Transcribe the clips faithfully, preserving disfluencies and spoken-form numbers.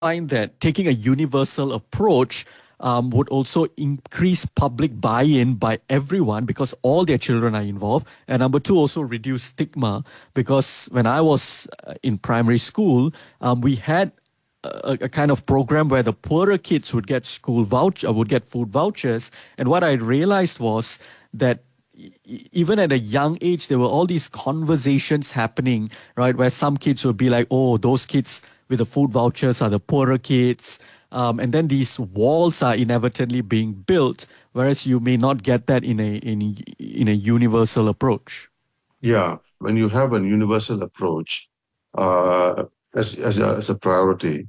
find that taking a universal approach um, would also increase public buy-in by everyone because all their children are involved. And number two, also reduce stigma because when I was uh, in primary school, um, we had a, a kind of program where the poorer kids would get school voucher, would get food vouchers. And what I realized was that e- e- even at a young age, there were all these conversations happening, right? Where some kids would be like, oh, those kids with the food vouchers are the poorer kids. Um, and then these walls are inevitably being built, whereas you may not get that in a in, in a universal approach. Yeah, when you have a universal approach uh, as, as, a, as a priority,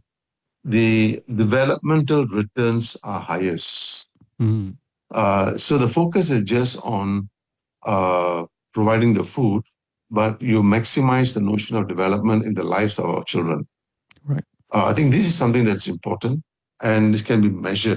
the developmental returns are highest. Mm, Uh, so the focus is just on uh, providing the food, but you maximize the notion of development in the lives of our children. right. Uh, I think this is something that's important and this can be measured.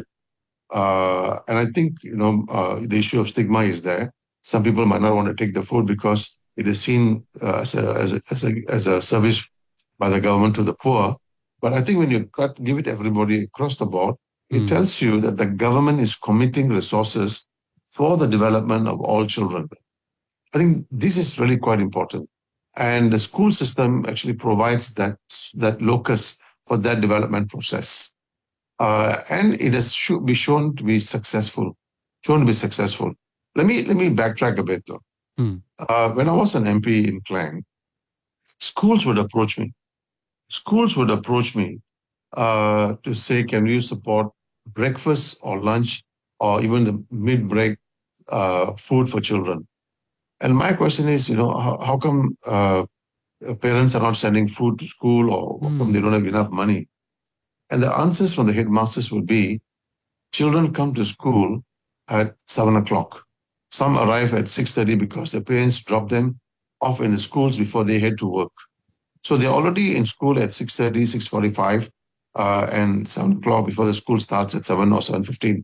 Uh, and I think, you know, uh, the issue of stigma is there. Some people might not want to take the food because it is seen uh, as, a, as, a, as, a, as a service by the government to the poor. But I think when you cut, give it everybody across the board, it Mm, tells you that the government is committing resources for the development of all children. I think this is really quite important. And the school system actually provides that, that locus for that development process. Uh, and it has should be shown to be successful, shown to be successful. Let me let me backtrack a bit though. mm, Uh, when I was an M P in Klang, schools would approach me. Schools would approach me uh, to say, "Can you support breakfast or lunch or even the mid-break uh, food for children?" And my question is, you know, how, how come uh, parents are not sending food to school, or how come they mm, don't have enough money? And the answers from the headmasters would be, children come to school at seven o'clock. Some arrive at six thirty because their parents drop them off in the schools before they head to work. So they're already in school at six thirty, six forty-five, uh, and seven o'clock before the school starts at seven or seven fifteen.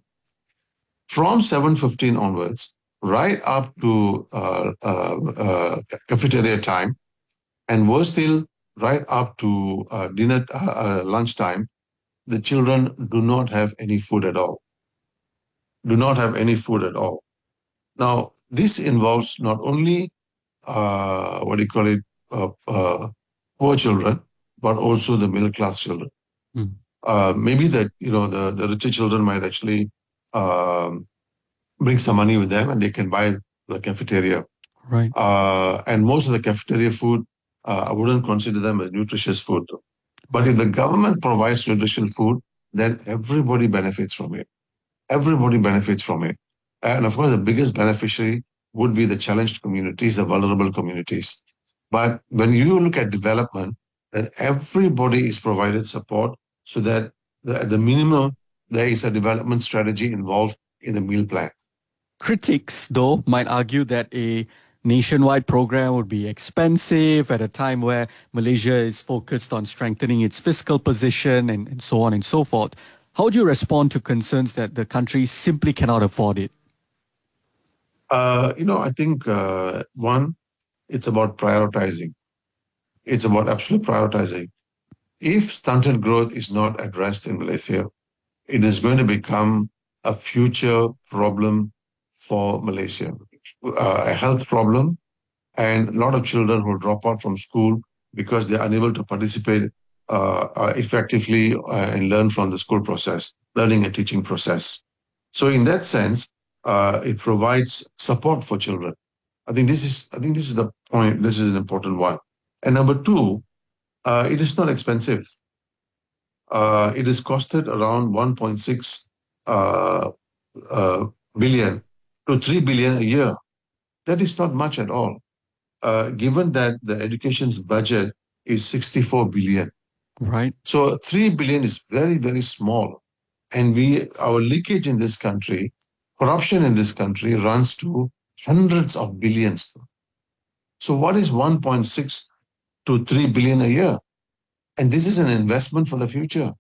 From seven fifteen onwards, right up to uh, uh, uh, cafeteria time, and worse still, right up to uh, dinner, uh, uh, lunchtime, the children do not have any food at all. Do not have any food at all. Now, this involves not only uh, what do you call it, uh, uh, poor children, but also the middle class children. mm, Uh, maybe that you know the the richer children might actually um, bring some money with them, and they can buy the cafeteria. right. Uh, and most of the cafeteria food, uh, I wouldn't consider them as nutritious food. But Right. if the government provides nutritious food, then everybody benefits from it. Everybody benefits from it. And of course, the biggest beneficiary would be the challenged communities, the vulnerable communities. But when you look at development, then everybody is provided support so that the, at the minimum, there is a development strategy involved in the meal plan. Critics, though, might argue that a nationwide program would be expensive at a time where Malaysia is focused on strengthening its fiscal position and, and so on and so forth. How would you respond to concerns that the country simply cannot afford it? Uh, you know, I think uh, one, it's about prioritizing. It's about absolute prioritizing. If stunted growth is not addressed in Malaysia, it is going to become a future problem for Malaysia, uh, a health problem, and a lot of children who drop out from school because they're unable to participate uh, uh, effectively uh, and learn from the school process, learning and teaching process. So, in that sense, uh, it provides support for children. I think this is I think this is the point. This is an important one. And number two, uh, it is not expensive. Uh, it is costed around one point six uh, uh, billion to three billion a year. That is not much at all, uh, given that the education's budget is sixty-four billion. Right. So three billion is very, very small. And we, our leakage in this country, corruption in this country runs to hundreds of billions. So what is one point six to three billion a year? And this is an investment for the future.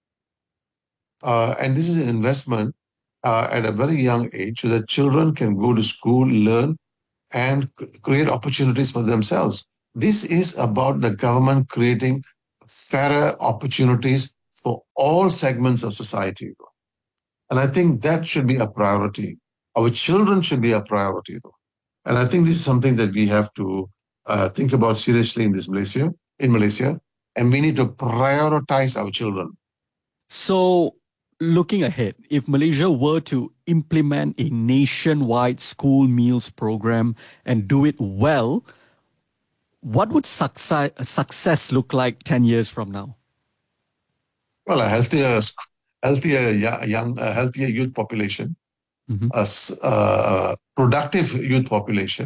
Uh, and this is an investment uh, at a very young age so that children can go to school, learn, and c- create opportunities for themselves. This is about the government creating fairer opportunities for all segments of society. And I think that should be a priority. Our children should be a priority, though. And I think this is something that we have to uh, think about seriously in this Malaysia, in Malaysia, and we need to prioritize our children. So, looking ahead, if Malaysia were to implement a nationwide school meals program and do it well, what would success, success look like ten years from now? Well, a healthier, healthier young, uh, healthier youth population, mm-hmm. a uh, productive youth population,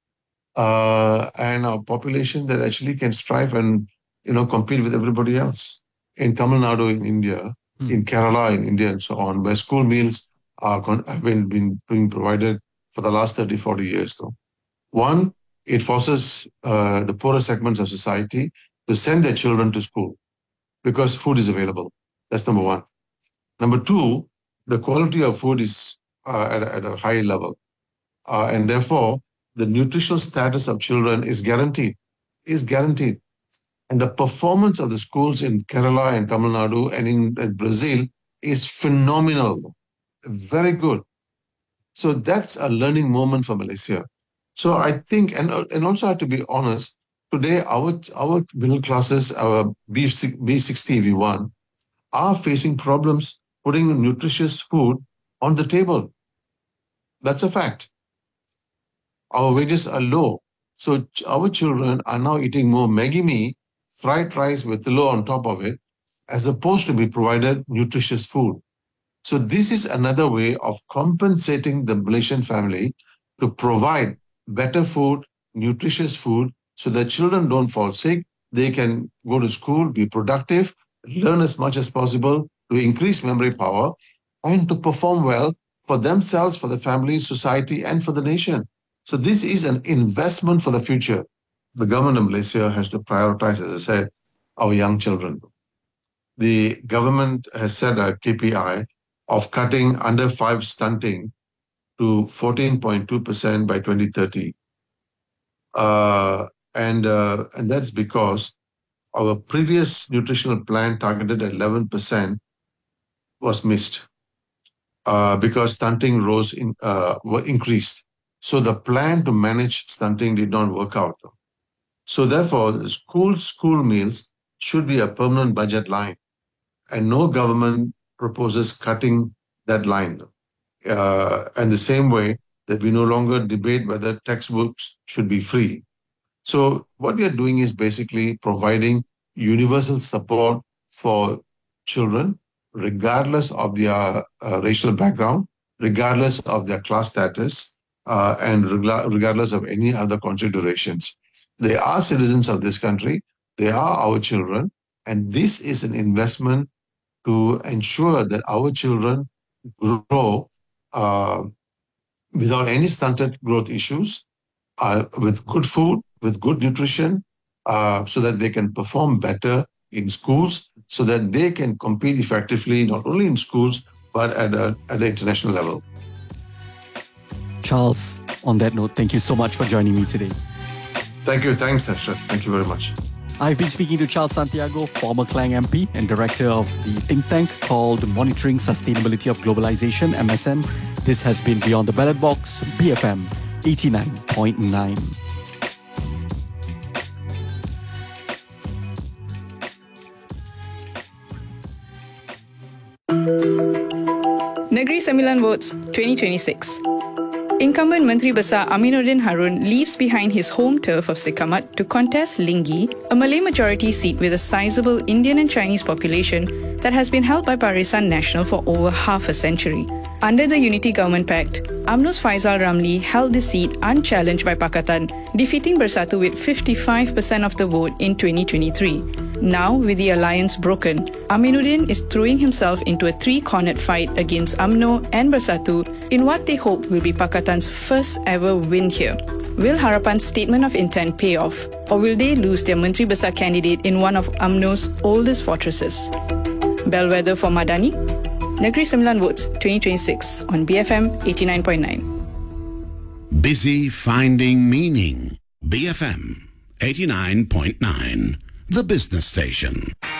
uh, and a population that actually can strive and you know compete with everybody else. In Tamil Nadu, in India, mm. in Kerala, in India, and so on, where school meals are con- have been, been being provided for the last thirty, forty years, though. One, it forces uh, the poorer segments of society to send their children to school because food is available. That's number one. Number two, the quality of food is uh, at, a, at a high level. Uh, and therefore, the nutritional status of children is guaranteed, is guaranteed. And the performance of the schools in Kerala and Tamil Nadu and in, in Brazil is phenomenal, very good. So that's a learning moment for Malaysia. So I think, and, and also I have to be honest, today our, our middle classes, our B sixty V one, are facing problems putting nutritious food on the table. That's a fact. Our wages are low. So our children are now eating more Maggi mee, fried rice with telur on top of it, as opposed to be provided nutritious food. So this is another way of compensating the Malaysian family to provide better food, nutritious food, so that children don't fall sick. They can go to school, be productive, learn as much as possible to increase memory power and to perform well for themselves, for the family, society, and for the nation. So this is an investment for the future. The government of Malaysia has to prioritize, as I said, our young children. The government has set a K P I of cutting under five stunting to fourteen point two percent by twenty thirty. Uh, and, uh, and that's because our previous nutritional plan targeted at eleven percent was missed uh, because stunting rose in, uh, increased. So the plan to manage stunting did not work out. So therefore, the school school meals should be a permanent budget line, and no government proposes cutting that line. Uh, and the same way that we no longer debate whether textbooks should be free. So what we are doing is basically providing universal support for children, regardless of their uh, racial background, regardless of their class status, uh, and regla- regardless of any other considerations. They are citizens of this country. They are our children. And this is an investment to ensure that our children grow uh, without any stunted growth issues, uh, with good food, with good nutrition, uh, so that they can perform better in schools, so that they can compete effectively, not only in schools, but at, a, at the international level. Charles, on that note, thank you so much for joining me today. Thank you. Thanks, Nasrat. Thank you very much. I've been speaking to Charles Santiago, former Klang M P and director of the think tank called Monitoring Sustainability of Globalization, M S N. This has been Beyond the Ballot Box, B F M eighty-nine point nine. Negeri Sembilan Votes twenty twenty-six. Incumbent Menteri Besar Aminuddin Harun leaves behind his home turf of Sikamat to contest Linggi, a Malay majority seat with a sizable Indian and Chinese population that has been held by Barisan Nasional for over half a century. Under the Unity Government Pact, U M No's Faizal Ramli held the seat unchallenged by Pakatan, defeating Bersatu with fifty-five percent of the vote in twenty twenty-three. Now, with the alliance broken, Aminuddin is throwing himself into a three-cornered fight against U M N O and Bersatu in what they hope will be Pakatan's first ever win here. Will Harapan's statement of intent pay off, or will they lose their Menteri Besar candidate in one of U M N O's oldest fortresses? Bellwether for Madani? Negeri Sembilan Votes twenty twenty-six on B F M eighty-nine point nine. Busy finding meaning. B F M eighty-nine point nine, the business station.